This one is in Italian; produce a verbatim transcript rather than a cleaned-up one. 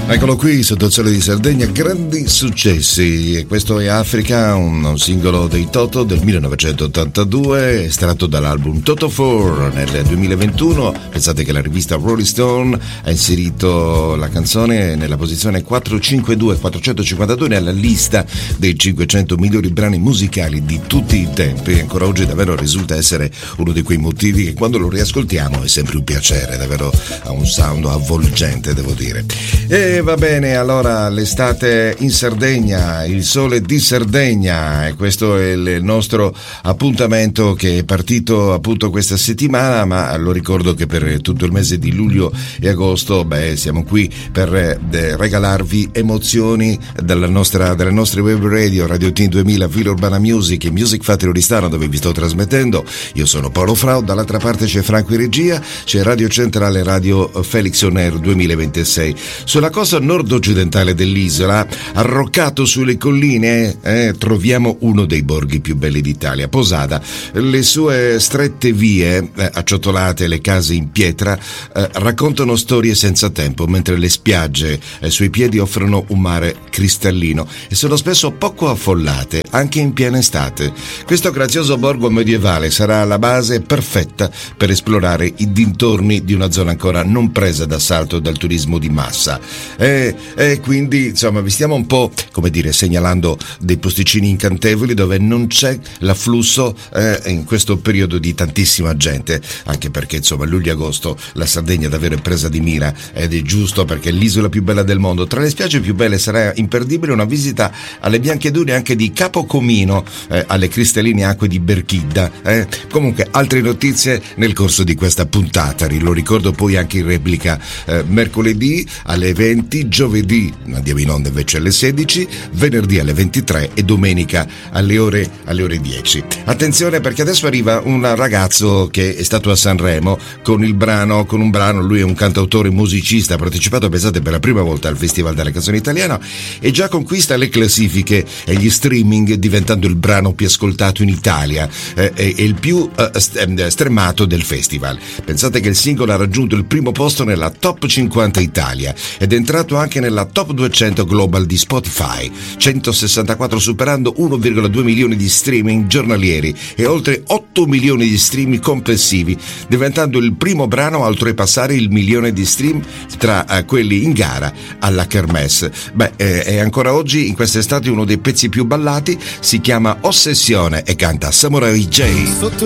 Eccolo qui, sotto il sole di Sardegna, grandi successi. E questo è Africa, un, un singolo dei Toto del millenovecentottantadue, estratto dall'album Toto quattro nel duemilaventuno. Pensate che la rivista Rolling Stone ha inserito la canzone nella posizione quattrocentocinquantadue quattrocentocinquantadue nella lista dei cinquecento migliori brani musicali di tutti i tempi. Ancora oggi davvero risulta essere uno di quei motivi che quando lo riascoltiamo è sempre un piacere, davvero ha un sound avvolgente, devo dire. E va bene, allora l'estate in Sardegna, il sole di Sardegna, e questo è il nostro appuntamento che è partito appunto questa settimana, ma lo ricordo che per tutto il mese di luglio e agosto, beh, siamo qui per eh, regalarvi emozioni dalla nostra, dalle nostre web radio, Radio Team duemila, Villa Urbana Music e Music Factory Oristano, dove vi sto trasmettendo. Io sono Paolo Frau, dall'altra parte c'è Franco in regia, c'è Radio Centrale, Radio Felix On Air duemilaventisei. Sulla costa nord-occidentale dell'isola, arroccato sulle colline, eh, troviamo uno dei borghi più belli d'Italia, Posada. Le sue strette vie, eh, acciottolate, le case in pietra, eh, raccontano storie senza tempo, mentre le spiagge ai suoi piedi offrono un mare cristallino e sono spesso poco affollate, anche in piena estate. Questo grazioso borgo medievale sarà la base perfetta per esplorare i dintorni di una zona ancora non presa d'assalto dal turismo di massa. E, e quindi insomma vi stiamo un po', come dire, segnalando dei posticini incantevoli dove non c'è l'afflusso eh, in questo periodo di tantissima gente, anche perché insomma luglio e agosto la Sardegna davvero è presa di mira, ed è giusto perché è l'isola più bella del mondo. Tra le spiagge più belle sarà imperdibile una visita alle bianche dune anche di Capocomino, eh, alle cristalline acque di Berchidda. eh. Comunque altre notizie nel corso di questa puntata, lo ricordo poi anche in replica eh, mercoledì alle venti, giovedì andiamo in onda invece alle sedici, venerdì alle ventitré e domenica alle ore, alle ore dieci. Attenzione, perché adesso arriva un ragazzo che è stato a Sanremo con il brano, con un brano, lui è un cantautore musicista, ha partecipato, pensate, per la prima volta al Festival della Canzone Italiana e già conquista le classifiche e gli streaming, diventando il brano più ascoltato in Italia eh, e il più eh, stremato del festival. Pensate che il singolo ha raggiunto il primo posto nella Top cinquanta Italia ed è entrato anche nella Top duecento Global di Spotify, centosessantaquattro, superando uno virgola due milioni di streaming giornalieri e oltre otto milioni di stream complessivi, diventando il primo brano a oltrepassare il milione di stream tra uh, quelli in gara alla Kermesse. Beh, eh, è ancora oggi in quest'estate uno dei pezzi più ballati, si chiama Ossessione e canta Samurai J. Sotto